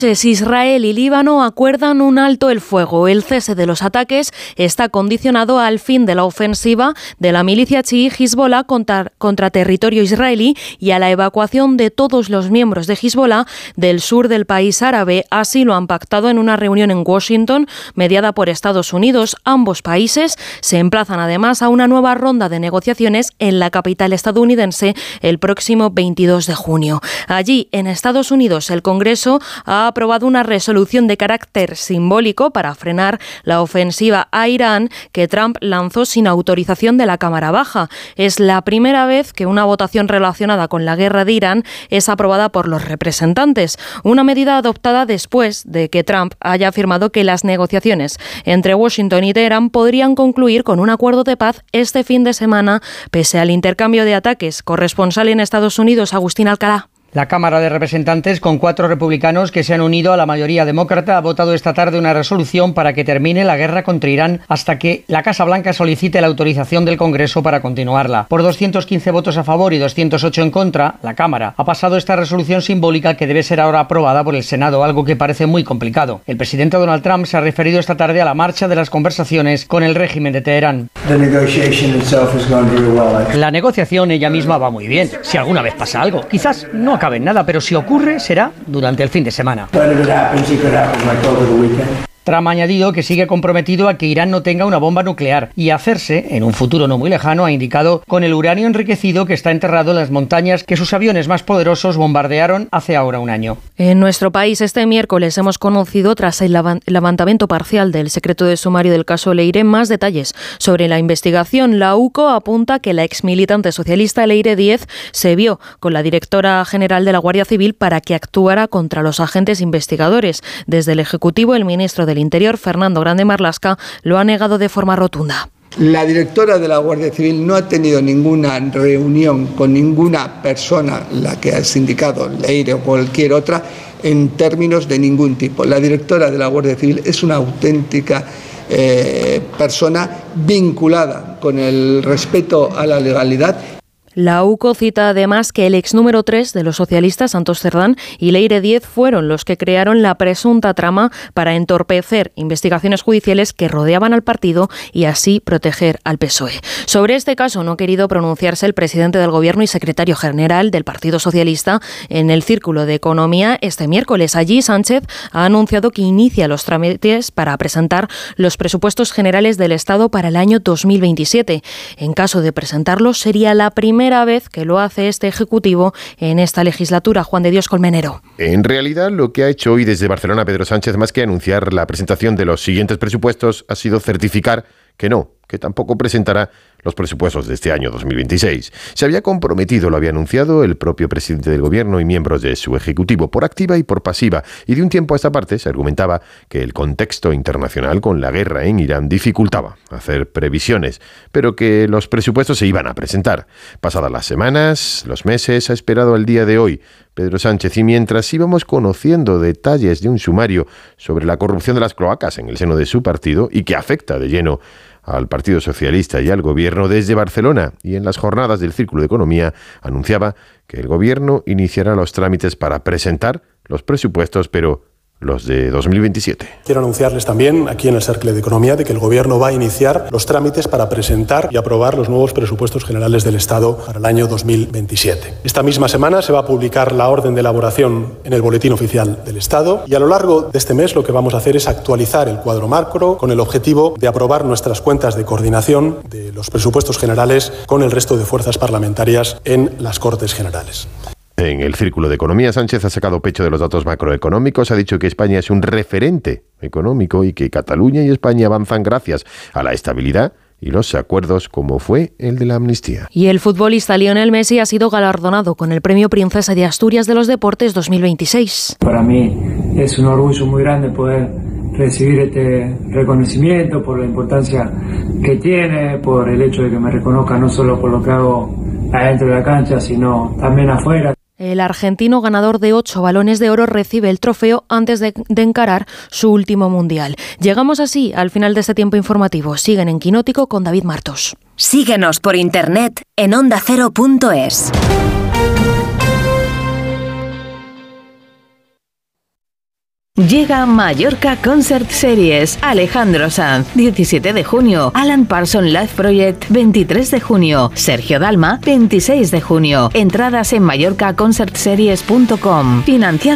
Israel y Líbano acuerdan un alto el fuego. El cese de los ataques está condicionado al fin de la ofensiva de la milicia chií Hezbollah contra territorio israelí y a la evacuación de todos los miembros de Hezbollah del sur del país árabe. Así lo han pactado en una reunión en Washington mediada por Estados Unidos. Ambos países se emplazan además a una nueva ronda de negociaciones en la capital estadounidense el próximo 22 de junio. Allí, en Estados Unidos, el Congreso ha aprobado una resolución de carácter simbólico para frenar la ofensiva a Irán que Trump lanzó sin autorización de la Cámara Baja. Es la primera vez que una votación relacionada con la guerra de Irán es aprobada por los representantes, una medida adoptada después de que Trump haya afirmado que las negociaciones entre Washington y Teherán podrían concluir con un acuerdo de paz este fin de semana, pese al intercambio de ataques. Corresponsal en Estados Unidos, Agustín Alcalá. La Cámara de Representantes, con 4 republicanos que se han unido a la mayoría demócrata, ha votado esta tarde una resolución para que termine la guerra contra Irán hasta que la Casa Blanca solicite la autorización del Congreso para continuarla. Por 215 votos a favor y 208 en contra, la Cámara ha pasado esta resolución simbólica que debe ser ahora aprobada por el Senado, algo que parece muy complicado. El presidente Donald Trump se ha referido esta tarde a la marcha de las conversaciones con el régimen de Teherán. La negociación ella misma va muy bien. Si alguna vez pasa algo, quizás no acabe en nada, pero si ocurre, será durante el fin de semana. Trump ha añadido que sigue comprometido a que Irán no tenga una bomba nuclear y a hacerse, en un futuro no muy lejano, ha indicado, con el uranio enriquecido que está enterrado en las montañas que sus aviones más poderosos bombardearon hace ahora un año. En nuestro país, este miércoles hemos conocido, tras el levantamiento parcial del secreto de sumario del caso Leire, más detalles sobre la investigación. La UCO apunta que la exmilitante socialista Leire Díez se vio con la directora general de la Guardia Civil para que actuara contra los agentes investigadores. Desde el Ejecutivo, el ministro del Interior, Fernando Grande Marlaska, lo ha negado de forma rotunda. La directora de la Guardia Civil no ha tenido ninguna reunión con ninguna persona, la que has indicado, Leire o cualquier otra, en términos de ningún tipo. La directora de la Guardia Civil es una auténtica persona vinculada con el respeto a la legalidad. La UCO cita además que el ex número 3 de los socialistas, Santos Cerdán, y Leire Díez fueron los que crearon la presunta trama para entorpecer investigaciones judiciales que rodeaban al partido y así proteger al PSOE. Sobre este caso no ha querido pronunciarse el presidente del Gobierno y secretario general del Partido Socialista en el Círculo de Economía este miércoles. Allí Sánchez ha anunciado que inicia los trámites para presentar los presupuestos generales del Estado para el año 2027. En caso de presentarlos, sería la primera vez que lo hace este Ejecutivo en esta legislatura. Juan de Dios Colmenero. En realidad, lo que ha hecho hoy desde Barcelona Pedro Sánchez, más que anunciar la presentación de los siguientes presupuestos, ha sido certificar que tampoco presentará los presupuestos de este año 2026. Se había comprometido, lo había anunciado el propio presidente del Gobierno y miembros de su Ejecutivo, por activa y por pasiva. Y de un tiempo a esta parte se argumentaba que el contexto internacional con la guerra en Irán dificultaba hacer previsiones, pero que los presupuestos se iban a presentar. Pasadas las semanas, los meses, ha esperado al día de hoy Pedro Sánchez, y mientras íbamos conociendo detalles de un sumario sobre la corrupción de las cloacas en el seno de su partido y que afecta de lleno al Partido Socialista y al Gobierno, desde Barcelona y en las jornadas del Círculo de Economía anunciaba que el Gobierno iniciará los trámites para presentar los presupuestos, pero los de 2027. Quiero anunciarles también aquí en el Cercle de Economía de que el Gobierno va a iniciar los trámites para presentar y aprobar los nuevos presupuestos generales del Estado para el año 2027. Esta misma semana se va a publicar la orden de elaboración en el Boletín Oficial del Estado y a lo largo de este mes lo que vamos a hacer es actualizar el cuadro macro con el objetivo de aprobar nuestras cuentas de coordinación de los presupuestos generales con el resto de fuerzas parlamentarias en las Cortes Generales. En el Círculo de Economía, Sánchez ha sacado pecho de los datos macroeconómicos, ha dicho que España es un referente económico y que Cataluña y España avanzan gracias a la estabilidad y los acuerdos como fue el de la amnistía. Y el futbolista Lionel Messi ha sido galardonado con el Premio Princesa de Asturias de los Deportes 2026. Para mí es un orgullo muy grande poder recibir este reconocimiento por la importancia que tiene, por el hecho de que me reconozca no solo por lo que hago adentro de la cancha, sino también afuera. El argentino, ganador de 8 Balones de Oro, recibe el trofeo antes de encarar su último mundial. Llegamos así al final de este tiempo informativo. Siguen en Quinótico con David Martos. Síguenos por internet en ondacero.es. Llega Mallorca Concert Series. Alejandro Sanz, 17 de junio. Alan Parsons Live Project, 23 de junio. Sergio Dalma, 26 de junio. Entradas en mallorcaconcertseries.com. Financiado